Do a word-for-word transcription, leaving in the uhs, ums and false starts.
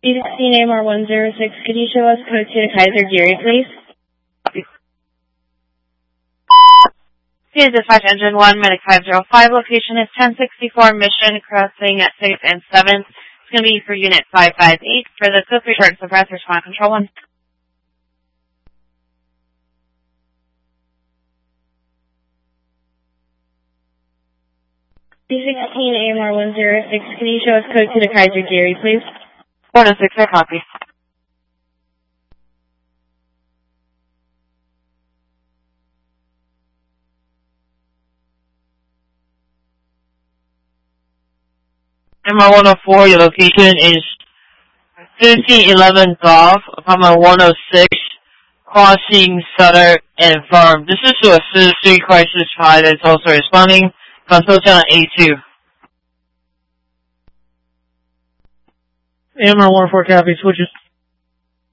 sixteen A M R one zero six, could you show us code two to Kaiser Geary, please? P Dispatch Engine one, Medic five zero five, location is ten sixty-four Mission, crossing at sixth and seventh. It's going to be for Unit five five eight for the quick return to breath, respond control one. P sixteen A M R one zero six, can you show us code two to Kaiser Geary, please? one oh six, I copy. M R one oh four, your location is fifteen eleven Golf, apartment one oh six, crossing Sutter and Farm. This is to assist three crisis five that's also responding. Console channel A two. M R one oh four copy, switches.